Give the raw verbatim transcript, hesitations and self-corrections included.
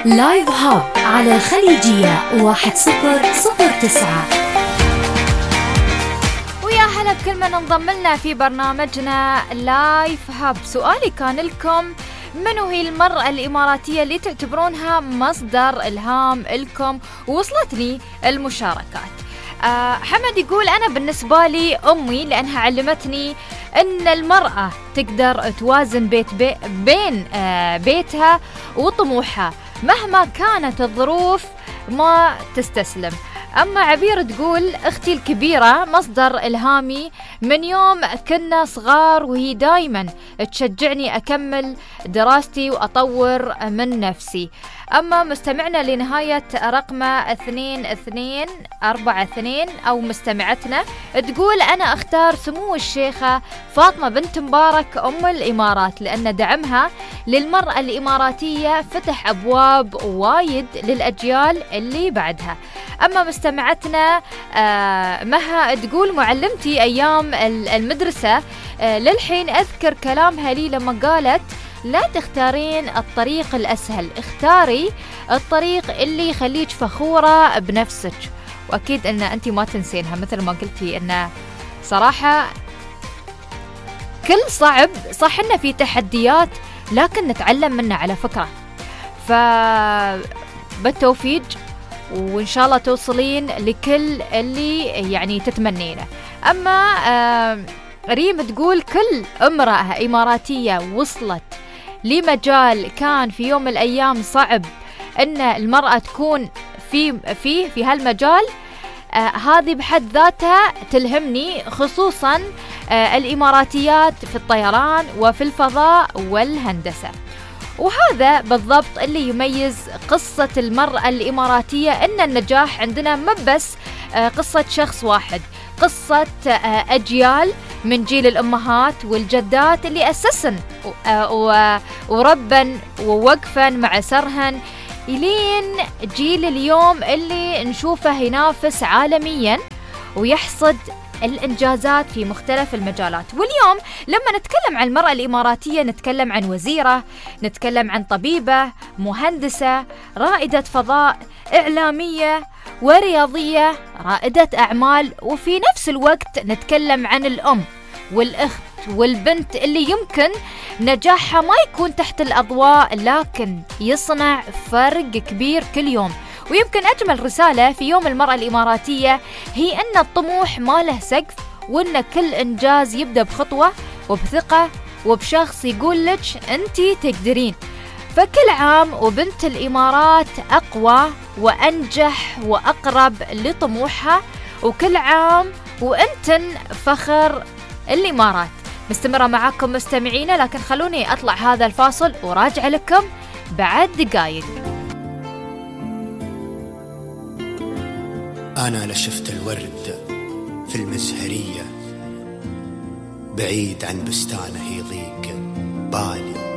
لايف هاب على الخليجية واحد صفر صفر تسعة. ويا هلا بكل من انضم لنا في برنامجنا لايف هاب. سؤالي كان لكم: منو هي المرأة الإماراتية اللي تعتبرونها مصدر إلهام لكم؟ ووصلتني المشاركات. أه حمد يقول: أنا بالنسبة لي أمي، لأنها علمتني أن المرأة تقدر توازن بيت بي بين أه بيتها وطموحها مهما كانت الظروف، ما تستسلم. أما عبير تقول: أختي الكبيرة مصدر إلهامي من يوم كنا صغار، وهي دايما تشجعني أكمل دراستي وأطور من نفسي. أما مستمعنا لنهاية رقم اثنين اثنين أربعة اثنين أو مستمعتنا تقول: أنا أختار سمو الشيخة فاطمة بنت مبارك أم الإمارات، لأن دعمها للمرأة الإماراتية فتح أبواب وايد للأجيال اللي بعدها. أما مستمعتنا آه مها تقول: معلمتي أيام المدرسة آه للحين أذكر كلامها لي لما قالت: لا تختارين الطريق الأسهل، اختاري الطريق اللي يخليك فخورة بنفسك. وأكيد أن أنت ما تنسينها، مثل ما قلتي أن صراحة كل صعب صح إنه في تحديات، لكن نتعلم منه على فكرة. فبالتوفيق، وإن شاء الله توصلين لكل اللي يعني تتمنينه. أما آه ريم تقول: كل امرأة إماراتية وصلت لمجال كان في يوم من الأيام صعب أن المرأة تكون في فيه في هالمجال، آه هذه بحد ذاتها تلهمني، خصوصا آه الإماراتيات في الطيران وفي الفضاء والهندسة. وهذا بالضبط اللي يميز قصة المرأة الإماراتية، إن النجاح عندنا ما بس آه قصة شخص واحد، قصة آه أجيال من جيل الأمهات والجدات اللي أسسن وربن ووقفن مع سرهن إلين جيل اليوم اللي نشوفه ينافس عالميا ويحصد الإنجازات في مختلف المجالات. واليوم لما نتكلم عن المرأة الإماراتية نتكلم عن وزيرة، نتكلم عن طبيبة، مهندسة، رائدة فضاء، إعلامية ورياضية، رائدة أعمال، وفي نفس الوقت نتكلم عن الأم والأخت والبنت اللي يمكن نجاحها ما يكون تحت الأضواء، لكن يصنع فرق كبير كل يوم. ويمكن أجمل رسالة في يوم المرأة الإماراتية هي أن الطموح ما له سقف، وأن كل إنجاز يبدأ بخطوة وبثقة وبشخص يقول لك أنتي تقدرين. فكل عام وبنت الإمارات أقوى وأنجح وأقرب لطموحها، وكل عام وأنتن فخر الإمارات. مستمرة معاكم مستمعينا، لكن خلوني أطلع هذا الفاصل وراجع لكم بعد دقايق. أنا لشفت الورد في المزهرية، بعيد عن بستانه يضيق بالي،